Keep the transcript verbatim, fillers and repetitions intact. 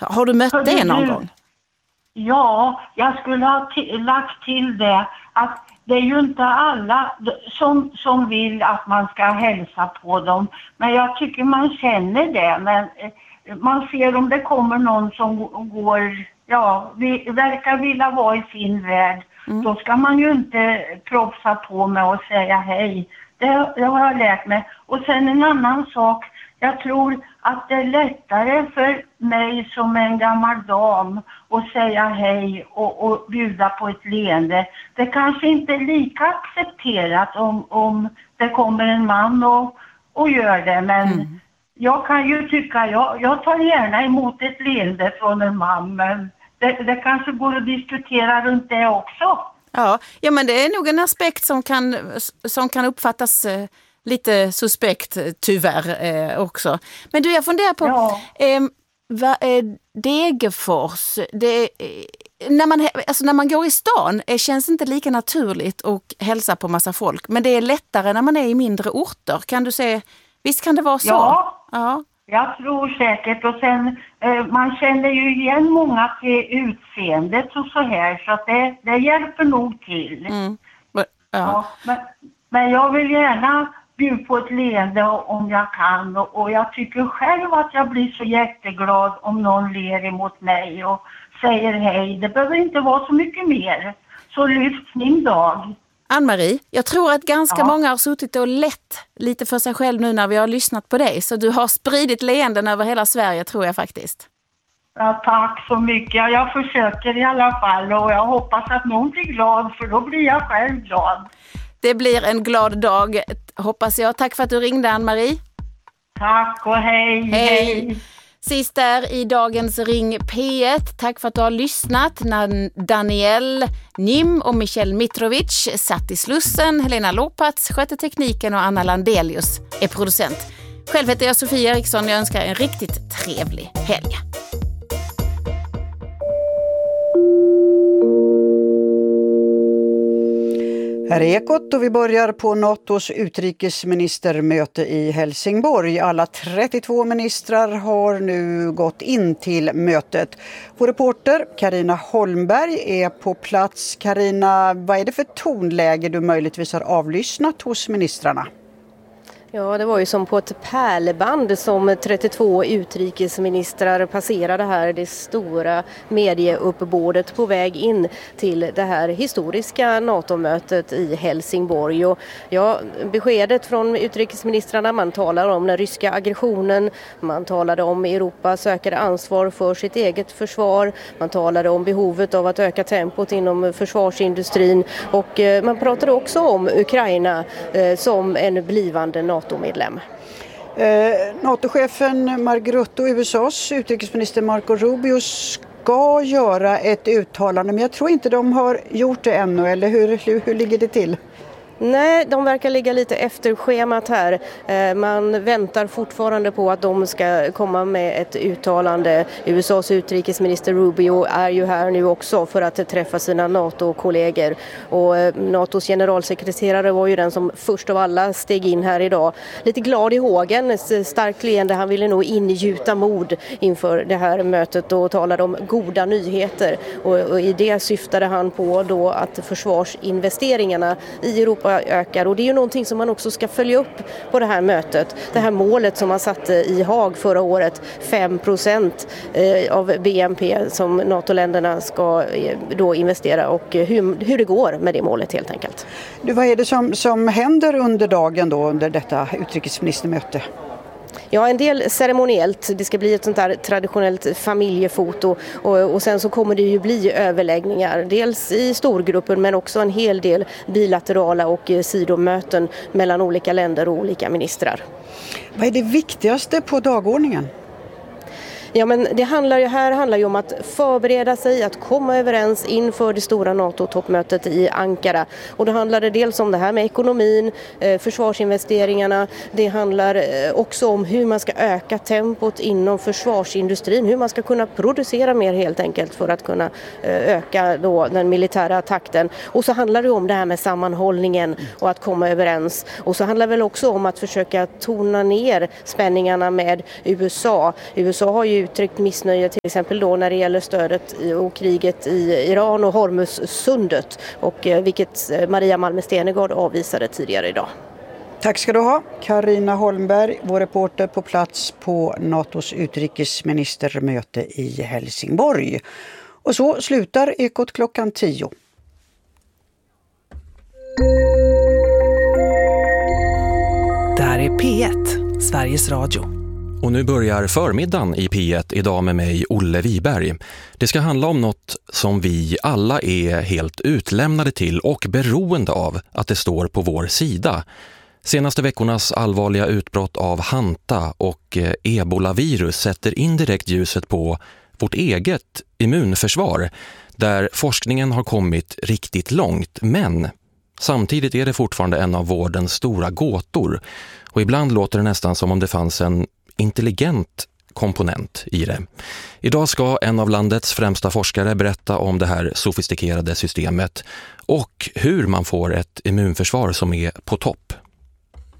Har du mött det någon gång? Ja, jag skulle ha t- lagt till det att det är ju inte alla som, som vill att man ska hälsa på dem. Men jag tycker man känner det. Men man ser om det kommer någon som går, ja, vi, verkar vilja vara i sin värld. Mm. Då ska man ju inte propsa på med och säga hej. Det, det har jag lärt mig. Och sen en annan sak. Jag tror att det är lättare för mig som en gammal dam att säga hej och, och bjuda på ett leende. Det kanske inte är lika accepterat om, om det kommer en man och, och gör det. Men mm. jag kan ju tycka, jag, jag tar gärna emot ett leende från en man. Men det, det kanske går att diskutera runt det också. Ja, ja, men det är nog en aspekt som kan, som kan uppfattas eh, lite suspekt tyvärr eh, också. Men du, jag funderar på ja. eh, va, eh, Degerfors, det, eh, när, man, alltså när man går i stan eh, känns inte lika naturligt att hälsa på massa folk. Men det är lättare när man är i mindre orter. Kan du se, visst kan det vara så? Ja. Ja. Jag tror säkert, och sen eh, man känner ju igen många till utseendet och så här, så att det, det hjälper nog till. Mm. Ja. Ja, men, men jag vill gärna bjuda på ett leende om jag kan, och, och jag tycker själv att jag blir så jätteglad om någon ler emot mig och säger hej. Det behöver inte vara så mycket mer, så lyft min dag. Ann-Marie, jag tror att ganska ja. många har suttit och lett lite för sig själv nu när vi har lyssnat på dig. Så du har spridit leenden över hela Sverige, tror jag faktiskt. Ja, tack så mycket. Jag försöker i alla fall, och jag hoppas att någon blir glad, för då blir jag själv glad. Det blir en glad dag, hoppas jag. Tack för att du ringde, Ann-Marie. Tack och hej. Hej. hej. Sist där i dagens Ring P ett. Tack för att du har lyssnat. När Daniel Nim och Michel Mitrovic satt i Slussen, Helena Lopats skötte tekniken och Anna Landelius är producent. Själv heter jag Sofia Eriksson. Jag önskar en riktigt trevlig helg. Här är Ekot och vi börjar på NATOs utrikesministermöte i Helsingborg. Alla trettiotvå ministrar har nu gått in till mötet. Vår reporter Carina Holmberg är på plats. Carina, vad är det för tonläge du möjligtvis har avlyssnat hos ministrarna? Ja, det var ju som på ett pärlband som trettiotvå utrikesministrar passerade här det stora medieuppbådet på väg in till det här historiska NATO-mötet i Helsingborg. Och ja, beskedet från utrikesministrarna, man talar om den ryska aggressionen, man talade om Europas ökade ansvar för sitt eget försvar, man talade om behovet av att öka tempot inom försvarsindustrin, och man pratade också om Ukraina eh, som en blivande NATO NATO-medlem. Eh, NATO-chefen Mark Rutte och U S A:s utrikesminister Marco Rubio ska göra ett uttalande, men jag tror inte de har gjort det ännu, eller hur, hur, hur ligger det till? Nej, de verkar ligga lite efter schemat här. Man väntar fortfarande på att de ska komma med ett uttalande. U S A:s utrikesminister Rubio är ju här nu också för att träffa sina NATO-kollegor. Och NATOs generalsekreterare var ju den som först av alla steg in här idag. Lite glad i hågen, starkt leende. Han ville nog ingjuta mod inför det här mötet och talade om goda nyheter. Och i det syftade han på då att försvarsinvesteringarna i Europa ökar, och det är ju någonting som man också ska följa upp på det här mötet. Det här målet som man satte i Haag förra året, fem procent av B N P som NATO-länderna ska då investera, och hur, hur det går med det målet helt enkelt. Du, vad är det som, som händer under dagen då, under detta utrikesministermöte? Ja, en del ceremoniellt. Det ska bli ett sånt där traditionellt familjefoto, och, och sen så kommer det ju bli överläggningar. Dels i storgrupper, men också en hel del bilaterala och sidomöten mellan olika länder och olika ministrar. Vad är det viktigaste på dagordningen? Ja, men det handlar ju här handlar ju om att förbereda sig, att komma överens inför det stora NATO-toppmötet i Ankara. Och då handlar det dels om det här med ekonomin, eh, försvarsinvesteringarna. Det handlar eh, också om hur man ska öka tempot inom försvarsindustrin, hur man ska kunna producera mer helt enkelt för att kunna eh, öka då den militära takten. Och så handlar det om det här med sammanhållningen och att komma överens. Och så handlar det väl också om att försöka tona ner spänningarna med U S A. U S A har ju uttryckt missnöje till exempel då när det gäller stödet och kriget i Iran och Hormuzsundet, och vilket Maria Malmö Stenegård avvisade tidigare idag. Tack ska du ha, Carina Holmberg, vår reporter på plats på NATOs utrikesministermöte i Helsingborg. Och så slutar Ekot klockan tio. Det här är P ett, Sveriges Radio. Och nu börjar förmiddagen i P ett idag med mig, Olle Wiberg. Det ska handla om något som vi alla är helt utlämnade till och beroende av att det står på vår sida. Senaste veckornas allvarliga utbrott av hanta och ebolavirus sätter indirekt ljuset på vårt eget immunförsvar, där forskningen har kommit riktigt långt, men samtidigt är det fortfarande en av vårdens stora gåtor, och ibland låter det nästan som om det fanns en intelligent komponent i det. Idag ska en av landets främsta forskare berätta om det här sofistikerade systemet och hur man får ett immunförsvar som är på topp.